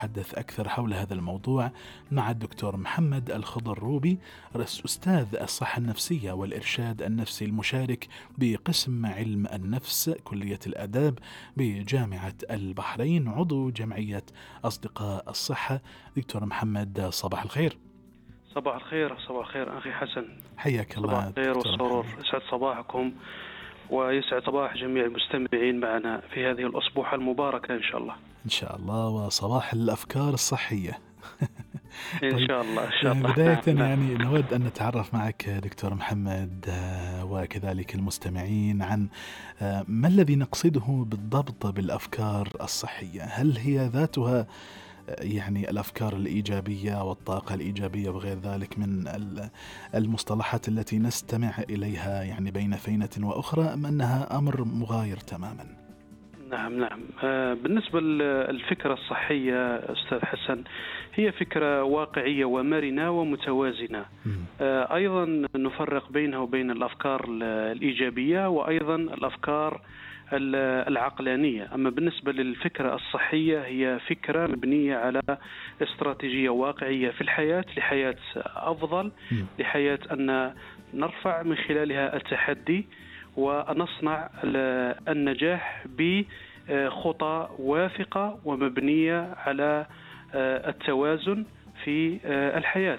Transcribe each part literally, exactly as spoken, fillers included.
نتحدث أكثر حول هذا الموضوع مع الدكتور محمد الخضروبي، رئيس أستاذ الصحة النفسية والإرشاد النفسي المشارك بقسم علم النفس كلية الآداب بجامعة البحرين، عضو جمعية أصدقاء الصحة. دكتور محمد، صباح الخير. صباح الخير. صباح الخير أخي حسن. حياك الله. صباح الخير والسرور، يسعد صباحكم ويسعد صباح جميع المستمعين معنا في هذه الأصبوحة المباركة إن شاء الله. إن شاء الله، وصباح الأفكار الصحية. إن طيب، شاء الله إن شاء الله. بداية نعم. يعني نود أن نتعرف معك دكتور محمد وكذلك المستمعين عن ما الذي نقصده بالضبط بالأفكار الصحية. هل هي ذاتها يعني الأفكار الإيجابية والطاقة الإيجابية وغير ذلك من المصطلحات التي نستمع إليها يعني بين فينة وأخرى، أم أنها أمر مغاير تماما؟ نعم نعم آه بالنسبة للفكرة الصحية أستاذ حسن، هي فكرة واقعية ومرنة ومتوازنة. آه أيضا نفرق بينها وبين الأفكار الإيجابية وأيضا الأفكار العقلانية. أما بالنسبة للفكرة الصحية هي فكرة مبنية على استراتيجية واقعية في الحياة لحياة أفضل، لحياة أن نرفع من خلالها التحدي ونصنع النجاح بخطى واثقة ومبنية على التوازن في الحياة.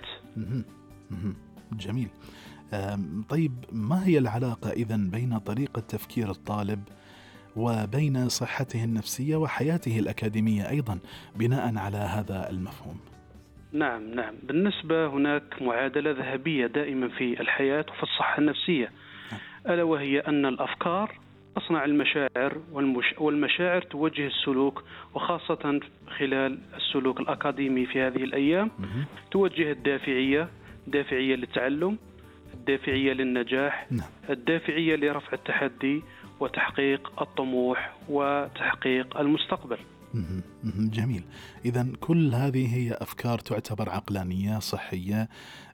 جميل. طيب، ما هي العلاقة إذن بين طريقة تفكير الطالب وبين صحته النفسية وحياته الأكاديمية أيضا بناء على هذا المفهوم؟ نعم نعم بالنسبة هناك معادلة ذهبية دائما في الحياة وفي الصحة النفسية، ألا وهي أن الأفكار تصنع المشاعر والمش... والمشاعر توجه السلوك، وخاصة خلال السلوك الأكاديمي في هذه الأيام توجه الدافعية، دافعية للتعلم، الدافعية للنجاح، الدافعية لرفع التحدي وتحقيق الطموح وتحقيق المستقبل. جميل. إذن كل هذه هي أفكار تعتبر عقلانية صحية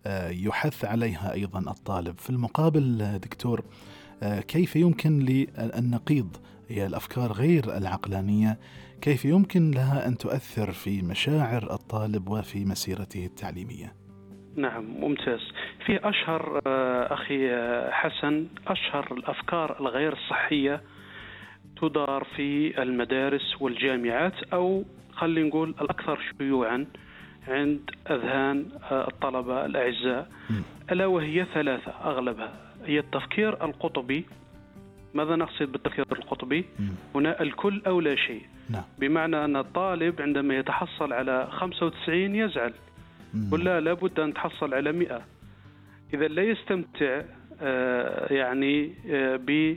يحث عليها أيضا الطالب. في المقابل دكتور، كيف يمكن للنقيض هي الأفكار غير العقلانية، كيف يمكن لها أن تؤثر في مشاعر الطالب وفي مسيرته التعليمية؟ نعم ممتاز. في أشهر أخي حسن أشهر الأفكار الغير الصحية تدار في المدارس والجامعات، أو خلينا نقول الأكثر شيوعا عند أذهان الطلبة الأعزاء، ألا وهي ثلاثة أغلبها. هي التفكير القطبي. ماذا نقصد بالتفكير القطبي؟ هنا الكل أو لا شيء. بمعنى أن الطالب عندما يتحصل على خمسة وتسعين يزعل، ولا لابد أن تحصل على مئة. إذا لا يستمتع آه يعني آه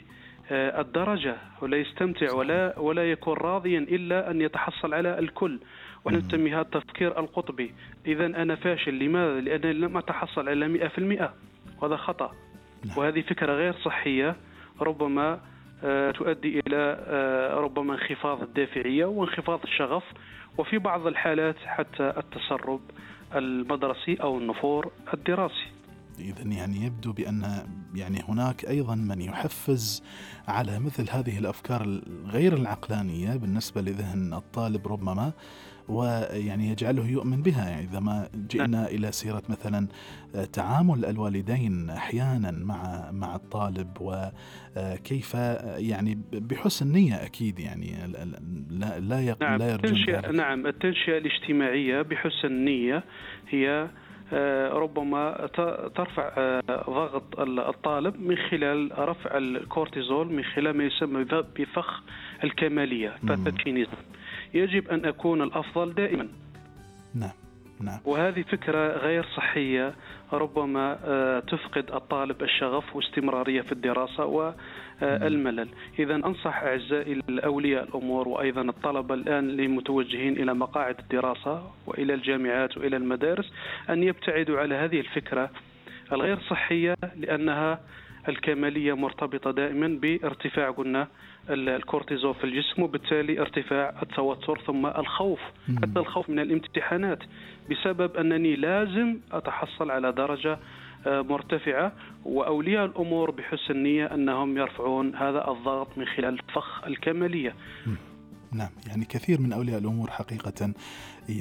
بالدرجة، ولا يستمتع ولا ولا يكون راضيا إلا أن يتحصل على الكل، ونسمي هذا التفكير القطبي. إذا أنا فاشل. لماذا؟ لأنني لم أتحصل على مئة في المئة، وهذا خطأ. وهذه فكرة غير صحية، ربما آه تؤدي إلى آه ربما انخفاض الدافعية وانخفاض الشغف، وفي بعض الحالات حتى التسرب المدرسي أو النفور الدراسي. إذن يعني يبدو بأن يعني هناك أيضا من يحفز على مثل هذه الأفكار غير العقلانية بالنسبة لذهن الطالب ربما، ويعني يجعله يؤمن بها. يعني إذا ما جئنا إلى سيرة مثلا تعامل الوالدين أحيانا مع مع الطالب، وكيف يعني بحسن نية أكيد، يعني لا لا نعم لا يرجون. نعم التنشئة الاجتماعية بحسن نية هي ربما ترفع ضغط الطالب من خلال رفع الكورتيزول، من خلال ما يسمى بفخ الكمالية، perfectionism. يجب أن أكون الأفضل دائما. نعم نعم. وهذه فكرة غير صحية، ربما تفقد الطالب الشغف واستمرارية في الدراسة والملل. إذا أنصح أعزائي الأولياء الأمور وأيضا الطلبة الآن المتوجهين إلى مقاعد الدراسة وإلى الجامعات وإلى المدارس أن يبتعدوا على هذه الفكرة الغير صحية، لأنها الكمالية مرتبطة دائما بارتفاع قلنا الكورتيزول في الجسم، وبالتالي ارتفاع التوتر ثم الخوف، حتى الخوف من الامتحانات، بسبب أنني لازم أتحصل على درجة مرتفعة. وأولياء الأمور بحسن نية أنهم يرفعون هذا الضغط من خلال فخ الكمالية. نعم، يعني كثير من أولياء الأمور حقيقة